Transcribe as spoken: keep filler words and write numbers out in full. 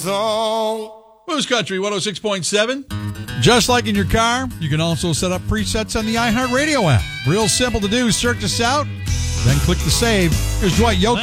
song. Blues Country one oh six point seven. Just like in your car, you can also set up presets on the iHeartRadio app. Real simple to do. Search us out, then click the save. Here's Dwight Yoakam